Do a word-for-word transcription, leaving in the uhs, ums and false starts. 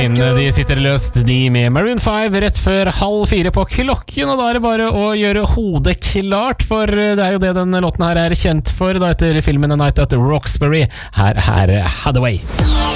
De sitter løst, de med Maroon five rett før halv fire på klokken, og da er det bare å gjøre hodet klart, for det er jo det den låten her er kjent for, da etter filmen A Night at Roxbury. Her er Hathaway.